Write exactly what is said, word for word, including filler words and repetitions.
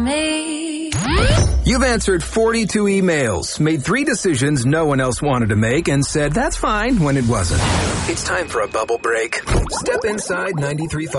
me. You've answered forty-two emails, made three decisions no one else wanted to make, and said that's fine when it wasn't. It's time for a bubble break. Step inside ninety-three point five.